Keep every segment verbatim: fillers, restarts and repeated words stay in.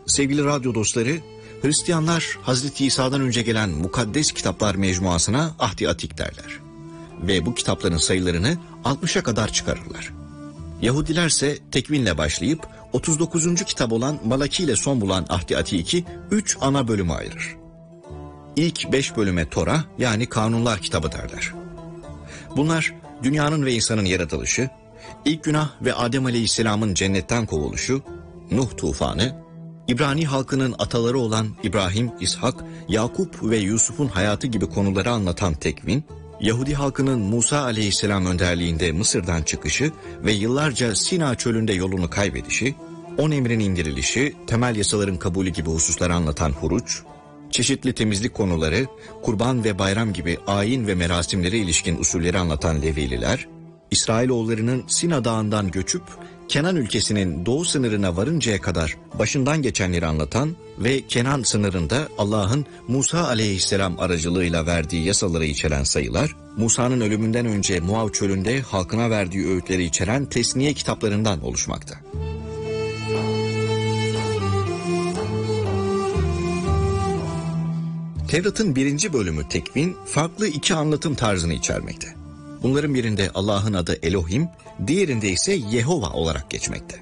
Sevgili radyo dostları, Hristiyanlar Hazreti İsa'dan önce gelen mukaddes kitaplar mecmuasına Ahd-i Atik derler. Ve bu kitapların sayılarını altmışa kadar çıkarırlar. Yahudilerse Tekvin'le başlayıp otuz dokuzuncu kitap olan Malaki ile son bulan Ahd-i Atik'i üç ana bölüme ayırır. İlk beş bölüme Tora yani Kanunlar kitabı derler. Bunlar dünyanın ve insanın yaratılışı, ilk günah ve Adem Aleyhisselam'ın cennetten kovuluşu, Nuh tufanı, İbrani halkının ataları olan İbrahim, İshak, Yakup ve Yusuf'un hayatı gibi konuları anlatan Tekvin, Yahudi halkının Musa Aleyhisselam önderliğinde Mısır'dan çıkışı ve yıllarca Sina çölünde yolunu kaybedişi, on emrin indirilişi, temel yasaların kabulü gibi hususları anlatan Huruç, çeşitli temizlik konuları, kurban ve bayram gibi ayin ve merasimlere ilişkin usulleri anlatan Levililer, İsrailoğullarının Sina Dağı'ndan göçüp Kenan ülkesinin doğu sınırına varıncaya kadar başından geçenleri anlatan ve Kenan sınırında Allah'ın Musa aleyhisselam aracılığıyla verdiği yasaları içeren sayılar, Musa'nın ölümünden önce Muav çölünde halkına verdiği öğütleri içeren Tesniye kitaplarından oluşmakta. Tevrat'ın birinci bölümü Tekvin, farklı iki anlatım tarzını içermekte. Bunların birinde Allah'ın adı Elohim, diğerinde ise Yehova olarak geçmekte.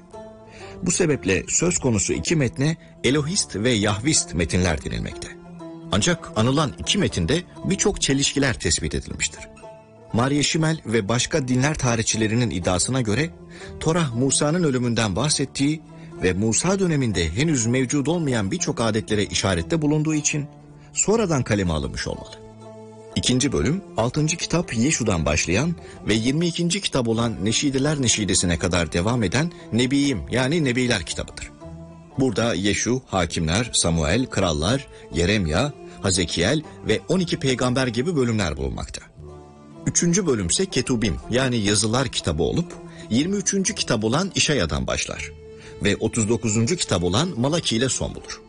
Bu sebeple söz konusu iki metne Elohist ve Yahvist metinler denilmekte. Ancak anılan iki metinde birçok çelişkiler tespit edilmiştir. Mariye Şimel ve başka dinler tarihçilerinin iddiasına göre Torah Musa'nın ölümünden bahsettiği ve Musa döneminde henüz mevcut olmayan birçok adetlere işarette bulunduğu için sonradan kaleme alınmış olmalı. İkinci bölüm, altıncı kitap Yeşu'dan başlayan ve yirmi ikinci kitap olan Neşideler Neşidesi'ne kadar devam eden Nebi'im yani Nebiler kitabıdır. Burada Yeşu, Hakimler, Samuel, Krallar, Yeremya, Hazekiyel ve on iki peygamber gibi bölümler bulunmakta. Üçüncü bölümse Ketubim yani Yazılar kitabı olup yirmi üçüncü kitap olan İşaya'dan başlar ve otuz dokuzuncu kitap olan Malaki ile son bulur.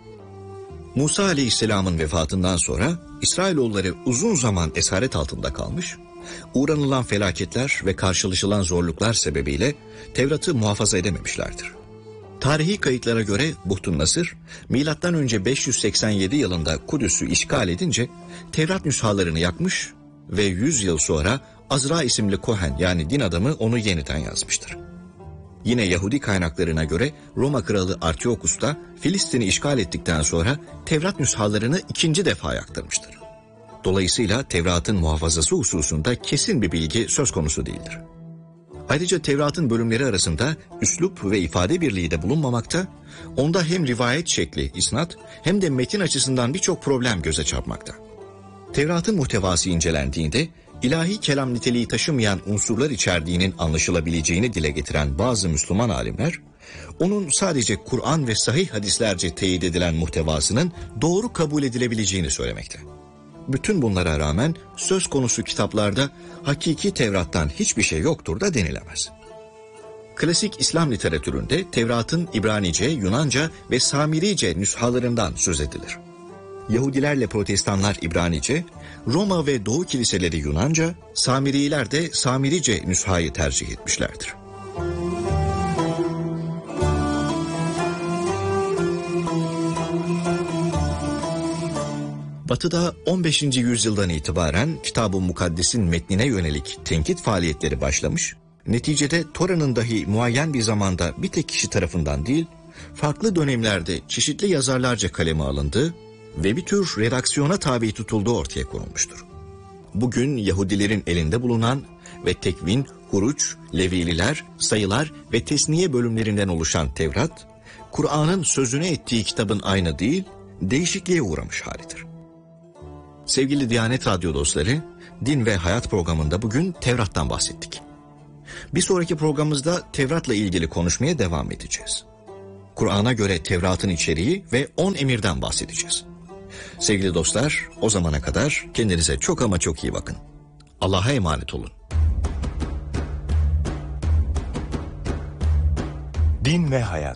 Musa Aleyhisselam'ın vefatından sonra İsrailoğulları uzun zaman esaret altında kalmış, uğranılan felaketler ve karşılaşılan zorluklar sebebiyle Tevrat'ı muhafaza edememişlerdir. Tarihi kayıtlara göre Buhtun Nasır, milattan önce beş yüz seksen yedi yılında Kudüs'ü işgal edince Tevrat nüshalarını yakmış ve yüz yıl sonra Azra isimli Kohen yani din adamı onu yeniden yazmıştır. Yine Yahudi kaynaklarına göre Roma kralı Antiochus da Filistin'i işgal ettikten sonra Tevrat nüshalarını ikinci defa yaktırmıştır. Dolayısıyla Tevrat'ın muhafazası hususunda kesin bir bilgi söz konusu değildir. Ayrıca Tevrat'ın bölümleri arasında üslup ve ifade birliği de bulunmamakta, onda hem rivayet şekli, isnat hem de metin açısından birçok problem göze çarpmakta. Tevrat'ın muhtevası incelendiğinde ilahi kelam niteliği taşımayan unsurlar içerdiğinin anlaşılabileceğini dile getiren bazı Müslüman alimler, onun sadece Kur'an ve sahih hadislerce teyit edilen muhtevasının doğru kabul edilebileceğini söylemekte. Bütün bunlara rağmen söz konusu kitaplarda hakiki Tevrat'tan hiçbir şey yoktur da denilemez. Klasik İslam literatüründe Tevrat'ın İbranice, Yunanca ve Samirice nüshalarından söz edilir. Yahudilerle Protestanlar İbranice, Roma ve Doğu kiliseleri Yunanca, Samiriler de Samirice nüshayı tercih etmişlerdir. Batı'da on beşinci yüzyıldan itibaren Kitab-ı Mukaddes'in metnine yönelik tenkit faaliyetleri başlamış, neticede Tora'nın dahi muayyen bir zamanda bir tek kişi tarafından değil, farklı dönemlerde çeşitli yazarlarca kaleme alındığı ve bir tür redaksiyona tabi tutulduğu ortaya konulmuştur. Bugün Yahudilerin elinde bulunan ve Tekvin, Huruç, Levililer, Sayılar ve Tesniye bölümlerinden oluşan Tevrat, Kur'an'ın sözüne ettiği kitabın aynı değil, değişikliğe uğramış halidir. Sevgili Diyanet Radyo dostları, Din ve Hayat programında bugün Tevrat'tan bahsettik. Bir sonraki programımızda Tevrat'la ilgili konuşmaya devam edeceğiz. Kur'an'a göre Tevrat'ın içeriği ve on emirden bahsedeceğiz. Sevgili dostlar, o zamana kadar kendinize çok ama çok iyi bakın. Allah'a emanet olun. Din ve Hayat.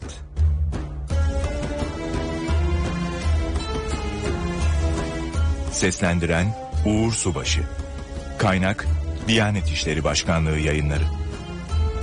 Seslendiren Uğur Subaşı. Kaynak Diyanet İşleri Başkanlığı Yayınları.